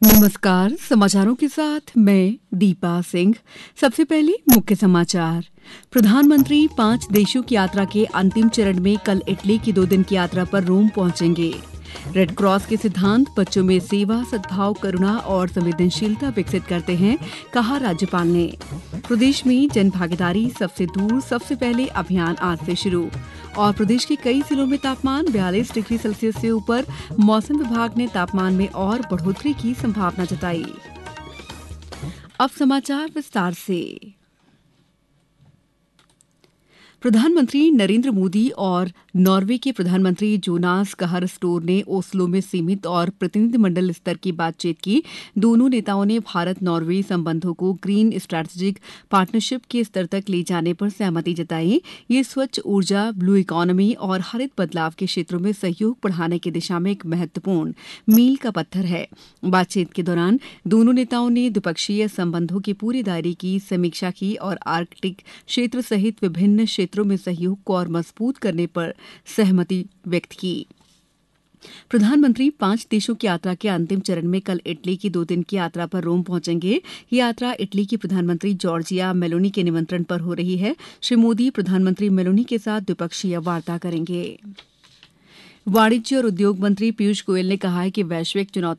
नमस्कार, समाचारों के साथ मैं दीपा सिंह। सबसे पहले मुख्य समाचार। प्रधानमंत्री 5 देशों की यात्रा के अंतिम चरण में कल इटली की 2 दिन की यात्रा पर रोम पहुंचेंगे। रेड क्रॉस के सिद्धांत बच्चों में सेवा, सद्भाव, करुणा और संवेदनशीलता विकसित करते हैं, कहा राज्यपाल ने। प्रदेश में जन भागीदारी सबसे दूर सबसे पहले अभियान आज से शुरू। और प्रदेश के कई जिलों में तापमान 42 डिग्री सेल्सियस से ऊपर। मौसम विभाग ने तापमान में और बढ़ोतरी की संभावना जताई। अब समाचार विस्तार से। प्रधानमंत्री नरेंद्र मोदी और नॉर्वे के प्रधानमंत्री जोनास गाहर स्टोर ने ओस्लो में सीमित और प्रतिनिधिमंडल स्तर की बातचीत की। दोनों नेताओं ने भारत नॉर्वे संबंधों को ग्रीन स्ट्रेटेजिक पार्टनरशिप के स्तर तक ले जाने पर सहमति जताई। ये स्वच्छ ऊर्जा, ब्लू इकोनॉमी और हरित बदलाव के क्षेत्रों में सहयोग बढ़ाने की दिशा में एक महत्वपूर्ण मील का पत्थर है। बातचीत के दौरान दोनों नेताओं ने द्विपक्षीय संबंधों के पूरे दायरे की समीक्षा की और आर्कटिक क्षेत्र सहित विभिन्न क्षेत्रों में सहयोग को और मजबूत करने पर सहमति व्यक्त की। प्रधानमंत्री 5 देशों की यात्रा के अंतिम चरण में कल इटली की 2 दिन की यात्रा पर रोम पहुंचेंगे। ये यात्रा इटली की प्रधानमंत्री जॉर्जिया मेलोनी के निमंत्रण पर हो रही है। श्री मोदी प्रधानमंत्री मेलोनी के साथ द्विपक्षीय वार्ता करेंगे। वाणिज्य और उद्योग मंत्री पीयूष गोयल ने कहा है कि वैश्विक चुनौतियों